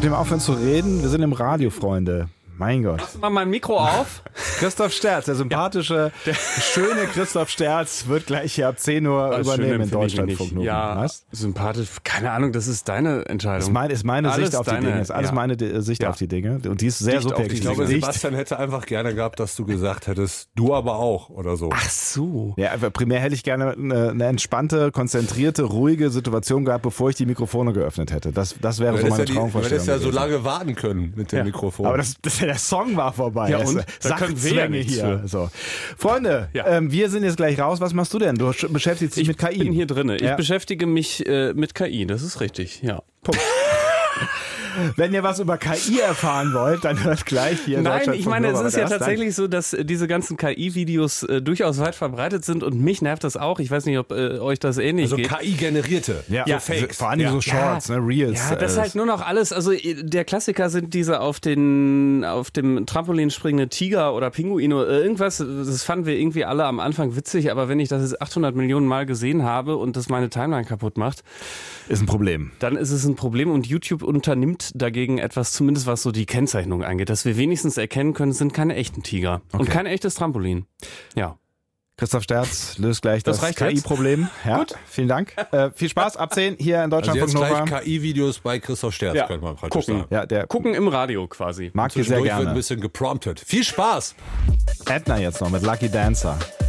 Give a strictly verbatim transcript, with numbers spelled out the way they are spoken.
mit dem aufhören zu reden? Wir sind im Radio, Freunde. Mein Gott. Machst du mal mein Mikro auf? Christoph Sterz, der sympathische, ja. der schöne Christoph Sterz wird gleich hier ab zehn Uhr das übernehmen in Deutschlandfunk. Ja, was? Sympathisch. Keine Ahnung, das ist deine Entscheidung. Ist meine, ist meine Sicht auf deine, die Dinge. Ist alles ja. meine De- Sicht ja. auf die Dinge. Und die ist sehr Dicht subjektiv. Ich glaube, Sebastian hätte einfach gerne gehabt, dass du gesagt hättest, du aber auch oder so. Ach so. Ja, aber primär hätte ich gerne eine, eine entspannte, konzentrierte, ruhige Situation gehabt, bevor ich die Mikrofone geöffnet hätte. Das, das wäre so meine ja Traumvorstellung. Du hättest ja so gewesen. lange warten können mit dem ja. Mikrofon. Aber das, das, der Song war vorbei. Ja, und da können wir ja nichts hier. So. Freunde, ja. ähm, wir sind jetzt gleich raus. Was machst du denn? Du beschäftigst dich ich mit K I. Ich bin hier drin. Ich ja. beschäftige mich äh, mit K I, das ist richtig, ja. Punkt. Wenn ihr was über K I erfahren wollt, dann hört gleich hier. Nein, ich meine, es ist ja das. tatsächlich so, dass äh, diese ganzen K I-Videos äh, durchaus weit verbreitet sind und mich nervt das auch. Ich weiß nicht, ob äh, euch das ähnlich also geht. K I-generierte, ja, so ja, Fakes. Vor allem ja. so Shorts, ja. ne, Reels. Ja, das ist halt nur noch alles, also der Klassiker sind diese auf den auf dem Trampolin springende Tiger oder Pinguine oder irgendwas. Das fanden wir irgendwie alle am Anfang witzig, aber wenn ich das jetzt achthundert Millionen Mal gesehen habe und das meine Timeline kaputt macht, ist ein Problem. Dann ist es ein Problem und YouTube unternimmt dagegen etwas, zumindest was so die Kennzeichnung angeht, dass wir wenigstens erkennen können, es sind keine echten Tiger okay. und kein echtes Trampolin. Ja. Christoph Sterz löst gleich das, das K I-Problem. Ja, gut. Vielen Dank. Äh, viel Spaß. Ab zehn hier in Deutschland. Also jetzt gleich K I-Videos bei Christoph Sterz, ja. könnte man praktisch gucken. sagen. Ja, der gucken im Radio quasi. Mag ich sehr gerne. Wird ein bisschen gepromptet. Viel Spaß! Edna jetzt noch mit Lucky Dancer.